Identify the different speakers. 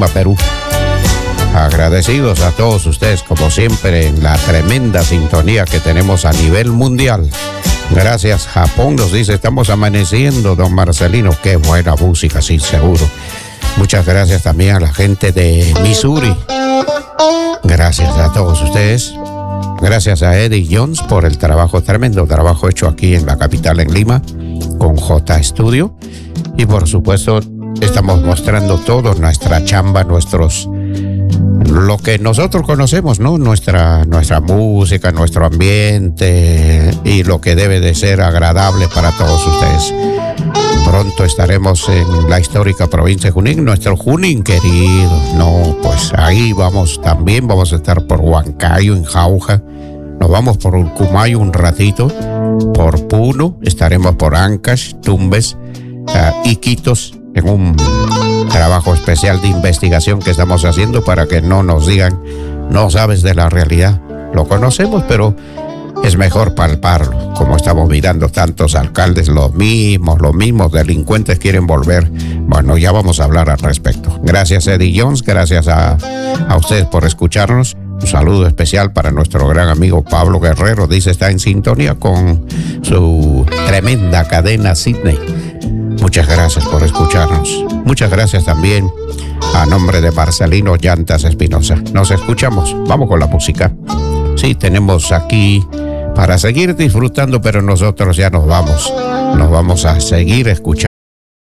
Speaker 1: Lima, Perú. Agradecidos a todos ustedes, como siempre, en la tremenda sintonía que tenemos a nivel mundial. Gracias, Japón nos dice, estamos amaneciendo, don Marcelino. Qué buena música, sí, seguro. Muchas gracias también a la gente de Missouri. Gracias a todos ustedes. Gracias a Eddie Jones por el trabajo, tremendo trabajo hecho aquí en la capital, en Lima, con J Studio. Y por supuesto, estamos mostrando todo, nuestra chamba, lo que nosotros conocemos, ¿no? Nuestra música, nuestro ambiente y lo que debe de ser agradable para todos ustedes. Pronto estaremos en la histórica provincia de Junín, nuestro Junín querido. No, pues ahí también vamos a estar por Huancayo, en Jauja. Nos vamos por Urcumayo un ratito, por Puno, estaremos por Ancash, Tumbes, Iquitos, en un trabajo especial de investigación que estamos haciendo para que no nos digan, no sabes de la realidad. Lo conocemos, pero es mejor palparlo. Como estamos mirando tantos alcaldes, los mismos delincuentes quieren volver. Bueno, ya vamos a hablar al respecto. Gracias, Eddie Jones, gracias a ustedes por escucharnos. Un saludo especial para nuestro gran amigo Pablo Guerrero. Dice, está en sintonía con su tremenda cadena Sydney. Muchas gracias por escucharnos. Muchas gracias también a nombre de Marcelino Llantas Espinosa. Nos escuchamos. Vamos con la música. Sí, tenemos aquí para seguir disfrutando, pero nosotros ya nos vamos. Nos vamos a seguir escuchando.